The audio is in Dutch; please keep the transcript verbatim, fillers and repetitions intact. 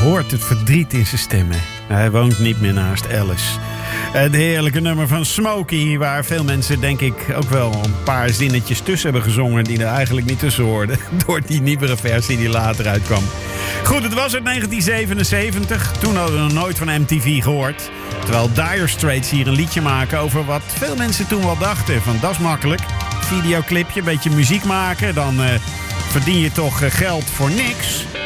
hoort het verdriet in zijn stemmen. Hij woont niet meer naast Alice. Het heerlijke nummer van Smokey, waar veel mensen denk ik ook wel een paar zinnetjes tussen hebben gezongen die er eigenlijk niet tussen hoorden. Door die nieuwere versie die later uitkwam. Goed, het was uit negentien zevenenzeventig. Toen hadden we nog nooit van M T V gehoord. Terwijl Dire Straits hier een liedje maken over wat veel mensen toen wel dachten. Van dat is makkelijk. Videoclipje, een beetje muziek maken. Dan uh, verdien je toch uh, geld voor niks.